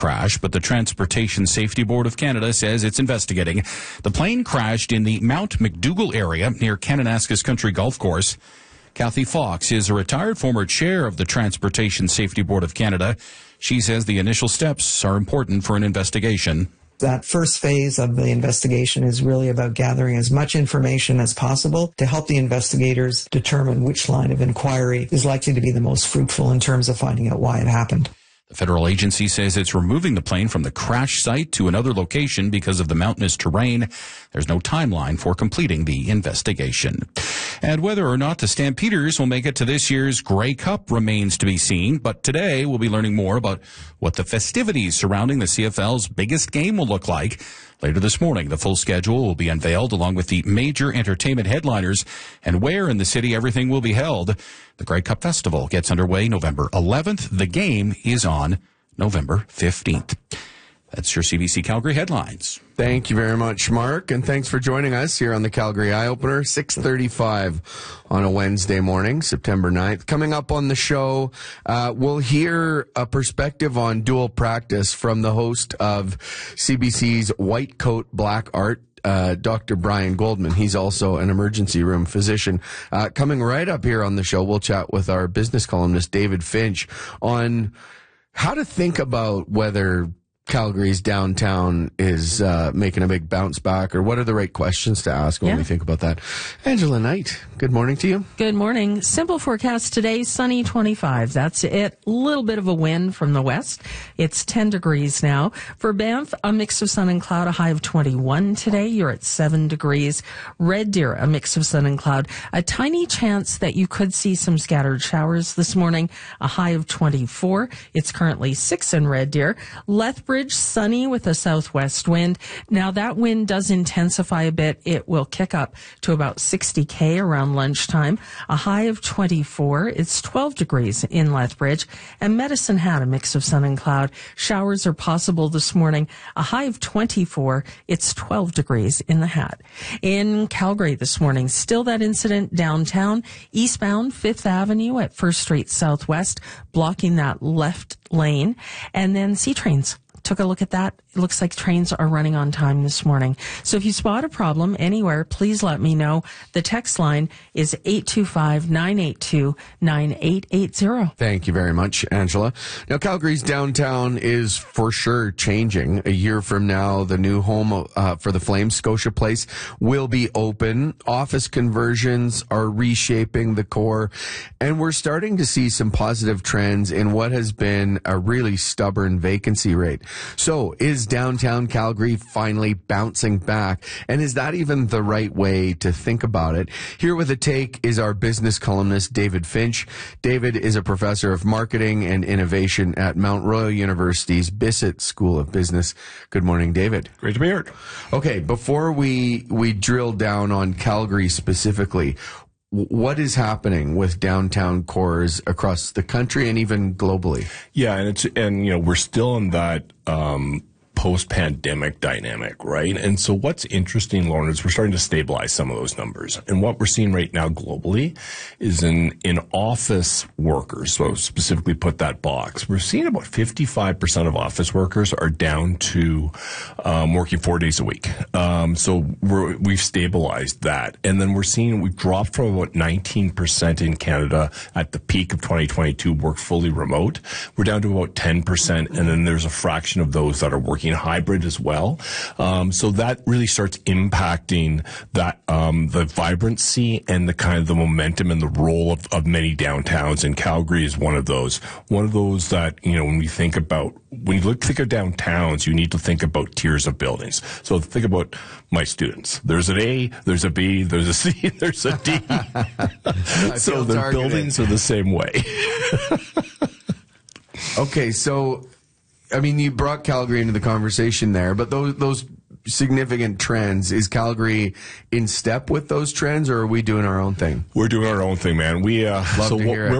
crash, but the Transportation Safety Board of Canada says it's investigating. The plane crashed in the Mount McDougall area near Kananaskis Country Golf Course. Kathy Fox is a retired former chair of the Transportation Safety Board of Canada. She says the initial steps are important for an investigation. That first phase of the investigation is really about gathering as much information as possible to help the investigators determine which line of inquiry is likely to be the most fruitful in terms of finding out why it happened. The federal agency says it's removing the plane from the crash site to another location because of the mountainous terrain. There's no timeline for completing the investigation. And whether or not the Stampeders will make it to this year's Grey Cup remains to be seen. But today we'll be learning more about what the festivities surrounding the CFL's biggest game will look like. Later this morning, the full schedule will be unveiled along with the major entertainment headliners and where in the city everything will be held. The Grey Cup Festival gets underway November 11th. The game is on November 15th. That's your CBC Calgary headlines. Thank you very much, Mark, and thanks for joining us here on the Calgary Eye Opener, 6:35 on a Wednesday morning, September 9th. Coming up on the show, we'll hear a perspective on dual practice from the host of CBC's White Coat Black Art, Dr. Brian Goldman. He's also an emergency room physician. Coming right up here on the show, we'll chat with our business columnist, David Finch, on how to think about whether Calgary's downtown is making a big bounce back, or what are the right questions to ask when we think about that. Angela Knight, good morning to you. Good morning. Simple forecast today, sunny 25. That's it. A little bit of a wind from the west. It's 10 degrees now. For Banff, a mix of sun and cloud, a high of 21 today. You're at 7 degrees. Red Deer, a mix of sun and cloud. A tiny chance that you could see some scattered showers this morning, a high of 24. It's currently 6 in Red Deer. Lethbridge, sunny with a southwest wind. Now that wind does intensify a bit. It will kick up to about 60 km around lunchtime. A high of 24. It's 12 degrees in Lethbridge. And Medicine Hat, a mix of sun and cloud. Showers are possible this morning. A high of 24. It's 12 degrees in the Hat. In Calgary this morning, still that incident downtown. Eastbound 5th Avenue at First Street Southwest, blocking that left lane. And then C-Trains. Took a look at that. It looks like trains are running on time this morning. So if you spot a problem anywhere, please let me know. The text line is 825-982-9880. Thank you very much, Angela. Now, Calgary's downtown is for sure changing. A year from now, the new home for the Flames, Scotia Place, will be open. Office conversions are reshaping the core. And we're starting to see some positive trends in what has been a really stubborn vacancy rate. So, is downtown Calgary finally bouncing back? And is that even the right way to think about it? Here with a take is our business columnist, David Finch. David is a professor of marketing and innovation at Mount Royal University's Bissett School of Business. Good morning, David. Great to be here. Okay, before we drill down on Calgary specifically, what is happening with downtown cores across the country and even globally? Yeah, and we're still in that post-pandemic dynamic, right? And so what's interesting, Lauren, is we're starting to stabilize some of those numbers. And what we're seeing right now globally is in office workers, so specifically put that box, we're seeing about 55% of office workers are down to working 4 days a week. So we've stabilized that. And then we've dropped from about 19% in Canada at the peak of 2022 work fully remote. We're down to about 10%, and then there's a fraction of those that are working hybrid as well. So that really starts impacting that the vibrancy and the kind of the momentum and the role of many downtowns. And Calgary is one of those that, when you think of downtowns, you need to think about tiers of buildings. So think about my students. There's an A, there's a B, there's a C, there's a D. So the buildings are the same way. Okay, so you brought Calgary into the conversation there, but those significant trends, is Calgary in step with those trends, or are we doing our own thing? We're doing our own thing, man. Where